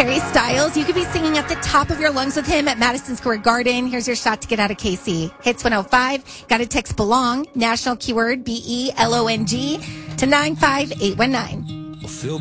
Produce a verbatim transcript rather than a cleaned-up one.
Harry Styles, you could be singing at the top of your lungs with him at Madison Square Garden. Here's your shot to get out of K C. Hits one oh five. Got to text BELONG, national keyword B E L O N G, to nine five eight one nine.